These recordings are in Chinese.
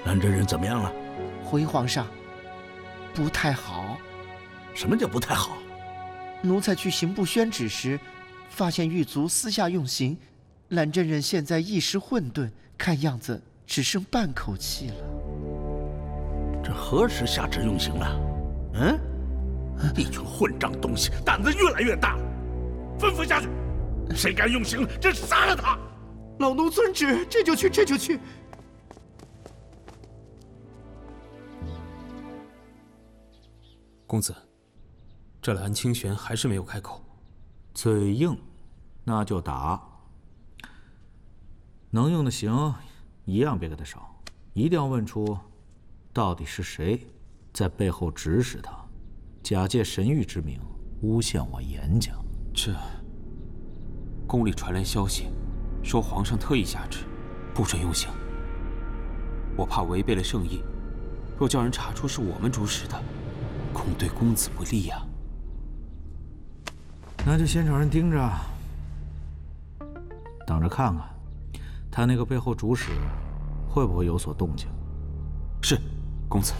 蓝真人怎么样了？ 回皇上，不太好。 什么叫不太好？ 奴才去刑部宣旨时，发现狱卒私下用刑，蓝真人现在一时混沌，看样子只剩半口气了。 这何时下旨用刑了？一群混账东西，胆子越来越大！吩咐下去，谁敢用刑，就杀了他！ 老奴遵旨，这就去，这就去。 公子，这蓝清玄还是没有开口。 嘴硬，那就打。能用的刑，一样别给他少，一定要问出，到底是谁在背后指使他，假借神谕之名诬陷我严家。 这宫里传来消息，说皇上特意下旨，不准用刑。我怕违背了圣意，若叫人查出是我们主使的，恐对公子不利呀。 那就先找人盯着，等着看看，他那个背后主使会不会有所动静。 是，公子。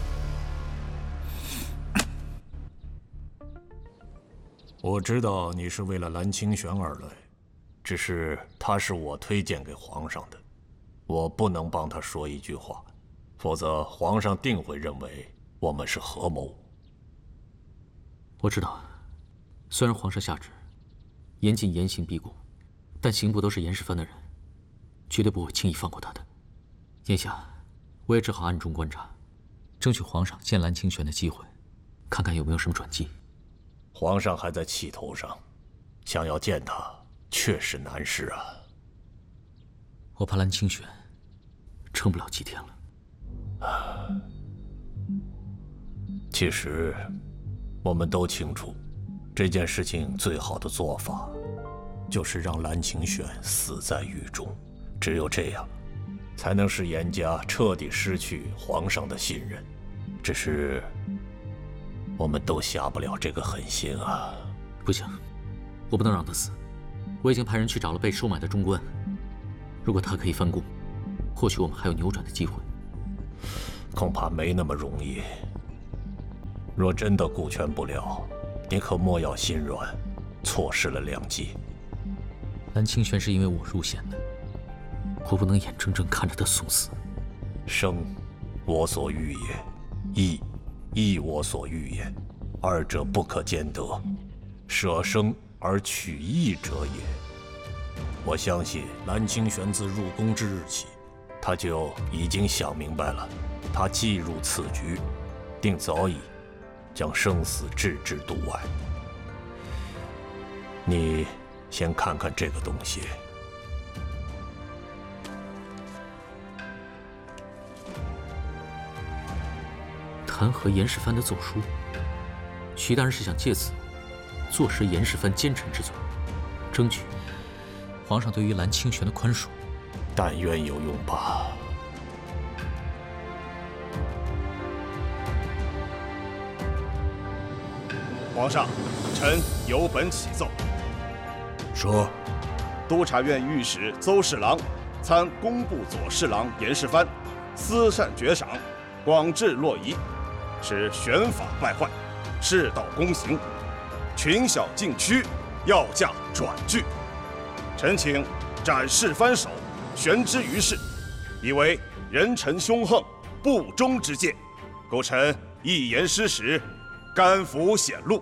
我知道你是为了蓝清玄而来，只是他是我推荐给皇上的，我不能帮他说一句话，否则皇上定会认为我们是合谋。 我知道，虽然皇上下旨严禁严刑逼供，但刑部都是严世蕃的人，绝对不会轻易放过他的。眼下，我也只好暗中观察，争取皇上见蓝清玄的机会，看看有没有什么转机。 皇上还在气头上，想要见他确实难事啊。 我怕蓝清玄撑不了几天了。 其实，我们都清楚，这件事情最好的做法，就是让蓝清玄死在狱中。只有这样，才能使严家彻底失去皇上的信任。只是，我们都下不了这个狠心啊！ 不行，我不能让他死。我已经派人去找了被收买的中官，如果他可以翻供，或许我们还有扭转的机会。 恐怕没那么容易。若真的顾全不了，你可莫要心软，错失了良机。 蓝清玄是因为我入县的，我不能眼睁睁看着他送死。 生，我所欲也；义，亦我所欲也。二者不可兼得，舍生而取义者也。我相信蓝清玄自入宫之日起，他就已经想明白了，他既入此局，定早已将生死置之度外。你先看看这个东西。 弹劾严世蕃的奏书，徐大人是想借此坐实严世蕃奸臣之罪，争取皇上对于蓝清玄的宽恕。 但愿有用吧。 皇上，臣有本启奏。 说， 督察院御史邹侍郎参工部左侍郎严世蕃，私擅爵赏，广治洛夷，使玄法败坏，世道公行，群小禁区，要价转据。臣请斩世蕃首，悬之于世，以为人臣凶横，不忠之戒，构臣一言失实，甘服显露。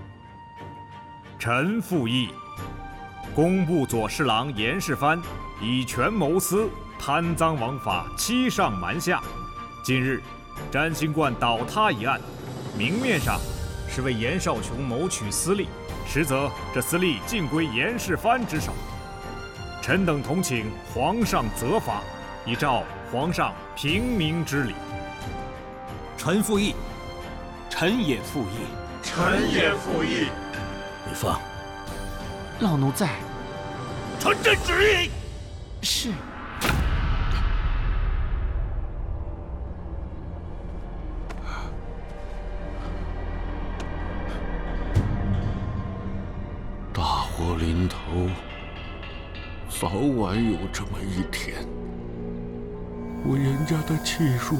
臣附议。工部左侍郎严世蕃以权谋私，贪赃枉法，欺上瞒下。近日，占星观倒塌一案，明面上是为严少琼谋取私利，实则这私利尽归严世蕃之手。臣等同请皇上责罚，以照皇上平明之理。 臣附议。臣也附议。 臣也附议。 李放， 老奴在。 传朕旨意。 是。 大祸临头，早晚有这么一天。 我严家的气数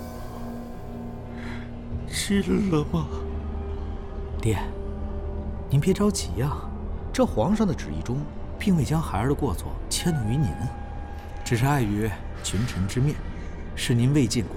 尽了吗？ 爹，您别着急呀，这皇上的旨意中，并未将孩儿的过错迁怒于您，只是碍于群臣之面，使您未尽